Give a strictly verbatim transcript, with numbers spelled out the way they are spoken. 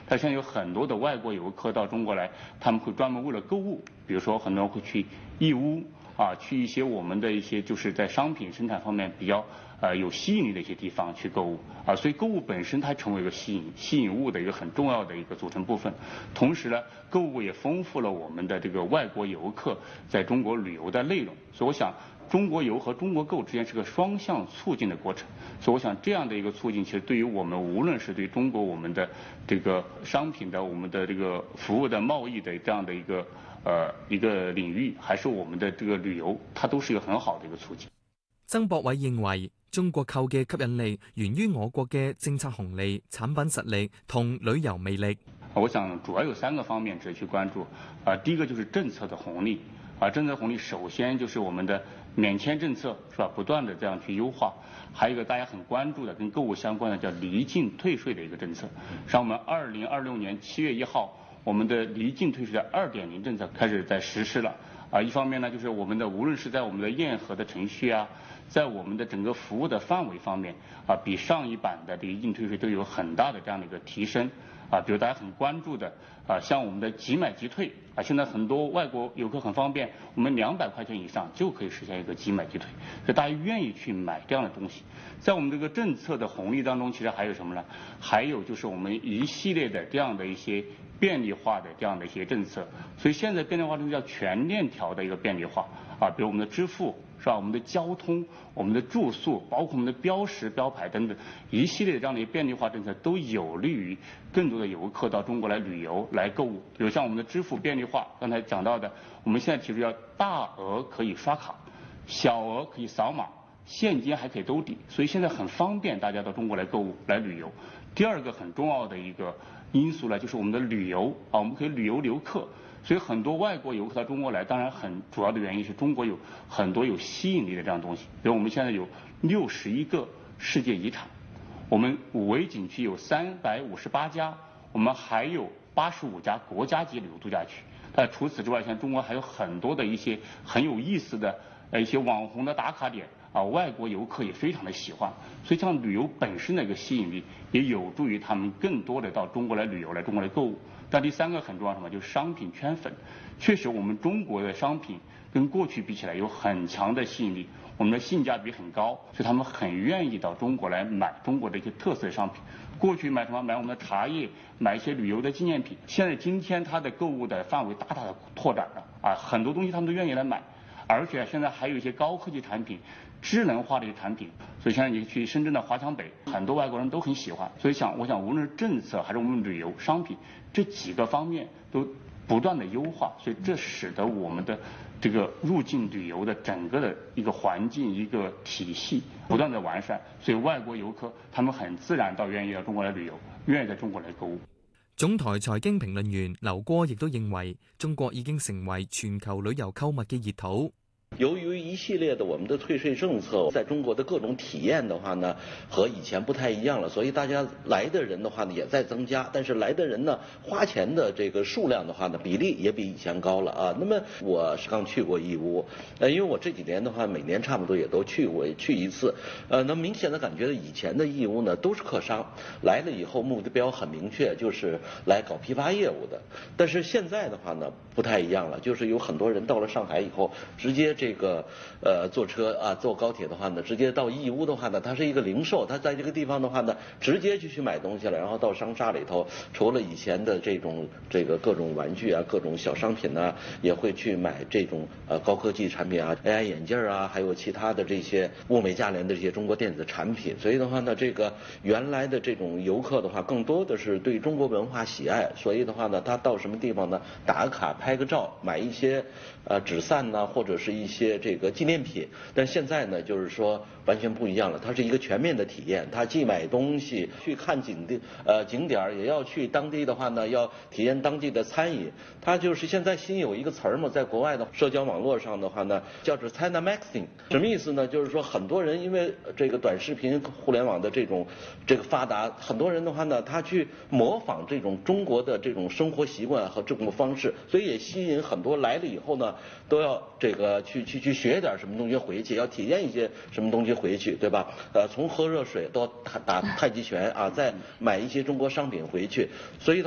但现在有很多的外国游客到中国来，他们会专门为了购物，比如说很多人会去义乌啊，去一些我们的一些就是在商品生产方面比较呃有吸引力的一些地方去购物啊，所以购物本身它成为一个吸引吸引物的一个很重要的一个组成部分。同时呢，购物也丰富了我们的这个外国游客在中国旅游的内容。所以我想，中国游和中国购之间是个双向促进的过程。所以我想这样的一个促进，其实对于我们无论是对中国我们的这个商品的、我们的这个服务的贸易的这样的一个呃一个領域，還是我們的這個旅遊，它都是一個很好的一個促進。 曾博偉認為，中國購嘅吸引力源於我國嘅政策紅利、產品實力同旅遊魅力。 我想主要有三個方面值得去關注。啊，第一個就是政策的紅利。啊，政策紅利首先就是我們的免簽政策，是吧？不斷的這樣去優化。還有一個大家很關注的跟購物相關的叫離境退稅的一個政策。像我們二零二六年七月一號。我們的離境退稅的二點零政策開始在實施了啊，一方面呢，就是我們的無論是在我們的驗核的程序啊，在我們的整個服務的範圍方面啊，比上一版的離境退稅都有很大的這樣的一個提升啊，比如大家很關注的啊，像我們的即買即退啊，現在很多外國遊客很方便，我們兩百塊錢以上就可以實現一個即買即退，所以大家願意去買這樣的東西。在我們這個政策的紅利當中，其實還有什麼呢？還有就是我們一系列的這樣的一些便利化的這樣的一些政策，所以現在便利化政策叫全鏈條的一個便利化啊，比如我們的支付是吧，我們的交通、我們的住宿，包括我們的標識、標牌等等一系列的這樣的一個便利化政策，都有利於更多的遊客到中國來旅遊、來購物。比如像我們的支付便利化，剛才講到的，我們現在提出要大額可以刷卡，小額可以掃碼，現金還可以兜底，所以現在很方便大家到中國來購物、來旅遊。第二個很重要的一個因素呢，就是我們的旅遊啊，我們可以旅遊留客，所以很多外國遊客到中國來，當然很主要的原因是中國有很多有吸引力的這樣東西，比如我們現在有六十一個世界遺產，我們五 A 景區有三百五十八家，我們還有八十五家國家級旅遊度假區。但除此之外，像中國還有很多的一些很有意思的呃一些網紅的打卡點啊，外國遊客也非常的喜歡，所以像旅遊本身的一個吸引力，也有助於他們更多的到中國來旅遊，來中國來購物。但第三個很重要什麼，就是商品圈粉。確實，我們中國的商品跟過去比起來有很強的吸引力，我們的性價比很高，所以他們很願意到中國來買中國的一些特色商品。過去買什麼？買我們的茶葉，買一些旅遊的紀念品。現在今天它的購物的範圍大大的拓展了啊，很多東西他們都願意來買，而且現在還有一些高科技產品。智能化的一些產品，所以現在你去深圳的華強北，很多外國人都很喜歡。所以想，我想無論是政策還是我們旅遊商品這幾個方面都不斷的優化，所以這使得我們的這個入境旅遊的整個的一個環境、一個體系不斷的完善，所以外國遊客他們很自然到願意到中國來旅遊，願意在中國來購物。 總台財經評論員劉戈亦都認為，中國已經成為全球旅遊購物嘅熱土。 由於一系列的我們的退稅政策，在中國的各種體驗的話呢，和以前不太一樣了，所以大家來的人的話呢也在增加，但是來的人呢花錢的這個數量的話呢比例也比以前高了啊。那麼我是剛去過義烏，呃，因為我這幾年的話每年差不多也都去過去一次，呃，那明顯的感覺以前的義烏呢都是客商，來了以後目標很明確，就是來搞批發業務的，但是現在的話呢不太一樣了，就是有很多人到了上海以後直接這個呃坐車啊坐高鐵的話呢，直接到義烏的話呢，它是一個零售，它在這個地方的話呢，直接就去買東西了，然後到商廈裏頭，除了以前的這種這個各種玩具啊、各種小商品啊，也會去買這種呃高科技產品啊、A I 眼鏡啊，還有其他的這些物美價廉的這些中國電子產品。所以的話呢，這個原來的這種遊客的話，更多的是對中國文化喜愛，所以的話呢，他到什麼地方呢，打個卡、拍個照，買一些呃紙傘吶，或者是一些這個紀念品。但現在呢，就是說完全不一樣了，它是一個全面的體驗，它既買東西去看景的呃景點，也要去當地的話呢，要體驗當地的餐飲。它就是現在新有一個詞兒嘛，在國外的社交網絡上的話呢，叫做 China Maxing， 什麼意思呢？就是說很多人因為這個短視頻互聯網的這種這個發達，很多人的話呢，他去模仿這種中國的這種生活習慣和這種方式，所以也吸引很多來了以後呢，都要這個去去去學點什麼東西回去，要體驗一些什麼東西回去，對吧？呃，從喝熱水到打打太極拳啊，再買一些中國商品回去，所以的